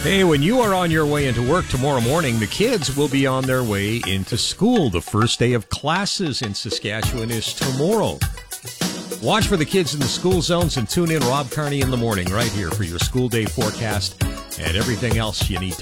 Hey, when you are on your way into work tomorrow morning, the kids will be on their way into school. The first day of classes in Saskatchewan is tomorrow. Watch for the kids in the school zones and tune in Rob Carney in the morning right here for your school day forecast and everything else you need to